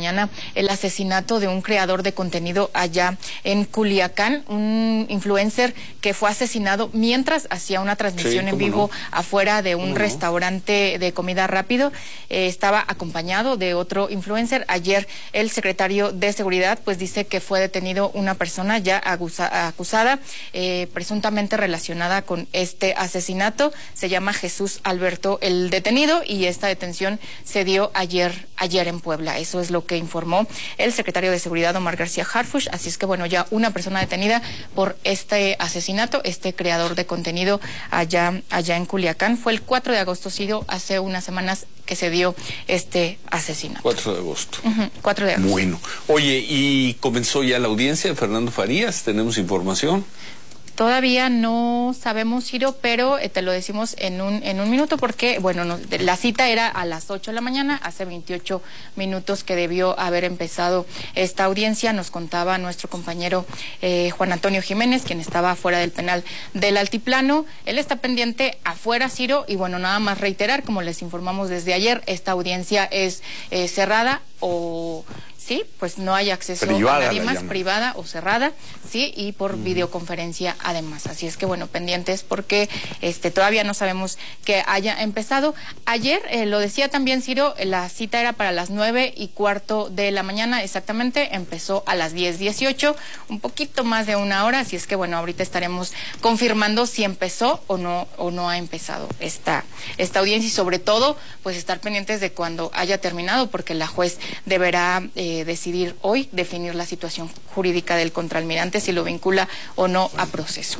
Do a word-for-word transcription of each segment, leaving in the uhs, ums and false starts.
mañana el asesinato de un creador de contenido allá en Culiacán, un influencer que fue asesinado mientras hacía una transmisión sí, en vivo no? afuera de un restaurante no? de comida rápido. Eh, estaba acompañado de otro influencer. Ayer el secretario de Seguridad pues dice que fue detenido una persona ya acusa, acusada, eh, presuntamente relacionada con este asesinato. Se llama Jesús Alberto el detenido y esta detención se dio ayer, ayer en Puebla. Eso es lo que informó el secretario de Seguridad, Omar García Harfuch. Así es que bueno, ya una persona detenida por este asesinato, este creador de contenido allá, allá en Culiacán. Fue el cuatro de agosto, sido hace unas semanas que se dio este asesinato. cuatro de agosto. Uh-huh, cuatro de agosto. Bueno, oye, ¿y comenzó ya la audiencia de Fernando Farías? ¿Tenemos información? Todavía no sabemos, Ciro, pero eh, te lo decimos en un en un minuto porque, bueno, no, la cita era a las ocho de la mañana, hace veintiocho minutos que debió haber empezado esta audiencia. Nos contaba nuestro compañero eh, Juan Antonio Jiménez, quien estaba afuera del penal del Altiplano. Él está pendiente afuera, Ciro, y bueno, nada más reiterar, como les informamos desde ayer, esta audiencia es eh, cerrada o... Sí, pues no hay acceso privada, a nadie más, llaman. privada o cerrada, sí, y por mm. videoconferencia además. Así es que bueno, pendientes porque este todavía no sabemos que haya empezado. Ayer, eh, lo decía también Ciro, la cita era para las nueve y cuarto de la mañana exactamente, empezó a las diez dieciocho, un poquito más de una hora, así es que bueno, ahorita estaremos confirmando si empezó o no, o no ha empezado esta, esta audiencia y sobre todo, pues estar pendientes de cuando haya terminado, porque la juez deberá... Eh, decidir hoy, definir la situación jurídica del contraalmirante, si lo vincula o no a proceso.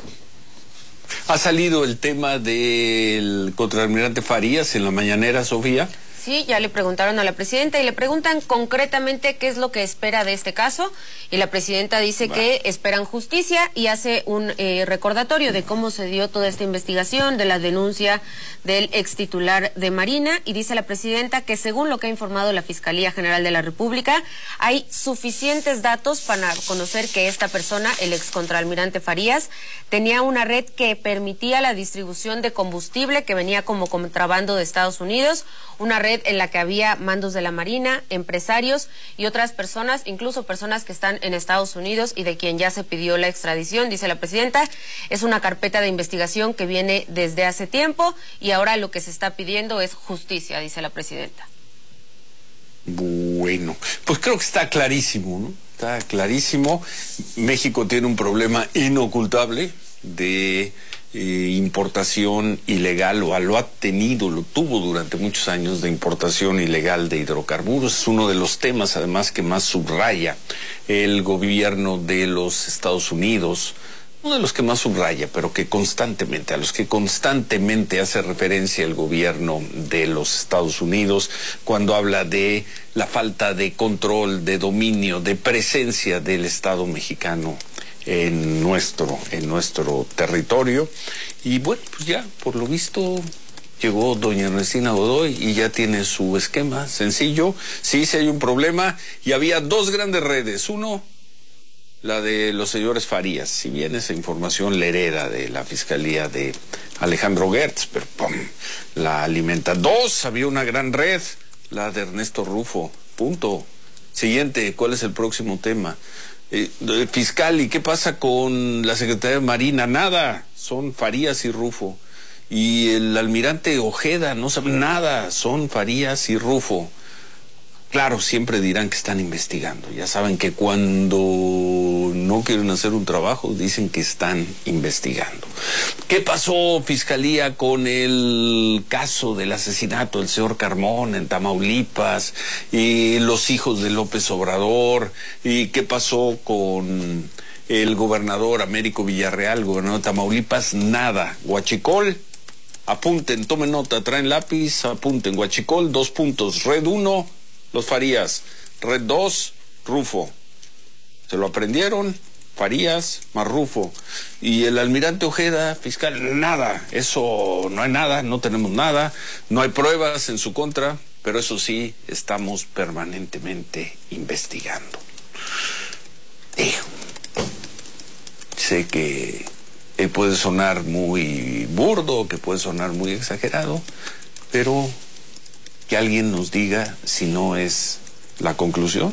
¿Ha salido el tema del contraalmirante Farías en la mañanera, Sofía? Sí, ya le preguntaron a la presidenta y le preguntan concretamente qué es lo que espera de este caso y la presidenta dice bah. que esperan justicia y hace un eh, recordatorio de cómo se dio toda esta investigación, de la denuncia del ex titular de Marina y dice la presidenta que según lo que ha informado la Fiscalía General de la República hay suficientes datos para conocer que esta persona, el ex contraalmirante Farías, tenía una red que permitía la distribución de combustible que venía como contrabando de Estados Unidos, una red en la que había mandos de la Marina, empresarios y otras personas, incluso personas que están en Estados Unidos y de quien ya se pidió la extradición, dice la presidenta. Es una carpeta de investigación que viene desde hace tiempo y ahora lo que se está pidiendo es justicia, dice la presidenta. Bueno, pues creo que está clarísimo, ¿no? Está clarísimo. México tiene un problema inocultable de... Eh, importación ilegal, o lo ha tenido, lo tuvo durante muchos años de importación ilegal de hidrocarburos. Es uno de los temas, además, que más subraya el gobierno de los Estados Unidos, uno de los que más subraya, pero que constantemente, a los que constantemente hace referencia el gobierno de los Estados Unidos cuando habla de la falta de control, de dominio, de presencia del Estado mexicano en nuestro, en nuestro territorio. Y bueno, pues ya, por lo visto, llegó doña Ernestina Godoy y ya tiene su esquema sencillo. Sí, sí hay un problema y había dos grandes redes. Uno, la de los señores Farías, si bien esa información la hereda de la Fiscalía de Alejandro Gertz, pero ¡pum!, la alimenta. Dos, había una gran red, la de Ernesto Rufo. Punto. Siguiente, ¿cuál es el próximo tema? Eh, fiscal, ¿y qué pasa con la Secretaría de Marina? Nada, son Farías y Rufo. Y el almirante Ojeda, no sabe nada, son Farías y Rufo. Claro, siempre dirán que están investigando. Ya saben que cuando no quieren hacer un trabajo, dicen que están investigando. ¿Qué pasó, Fiscalía, con el caso del asesinato del señor Carmón en Tamaulipas y los hijos de López Obrador? ¿Y qué pasó con el gobernador Américo Villarreal, gobernador de Tamaulipas? Nada. Huachicol, apunten, tomen nota, traen lápiz, apunten. Huachicol, dos puntos. Red uno, los Farías. Red dos, Rufo. ¿Se lo aprendieron? Farías más Rufo. Y el almirante Ojeda, fiscal, nada. Eso, no hay nada, no tenemos nada. No hay pruebas en su contra, pero eso sí, estamos permanentemente investigando. Eh, sé que eh, puede sonar muy burdo, que puede sonar muy exagerado, pero que alguien nos diga si no es la conclusión.